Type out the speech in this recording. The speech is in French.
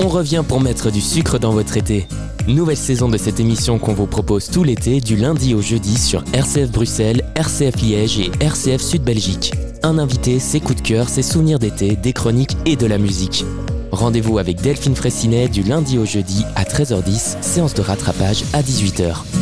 On revient pour mettre du sucre dans votre été. Nouvelle saison de cette émission qu'on vous propose tout l'été, du lundi au jeudi sur RCF Bruxelles, RCF Liège et RCF Sud Belgique. Un invité, ses coups de cœur, ses souvenirs d'été, des chroniques et de la musique. Rendez-vous avec Delphine Fraissinet du lundi au jeudi à 13h10, séance de rattrapage à 18h.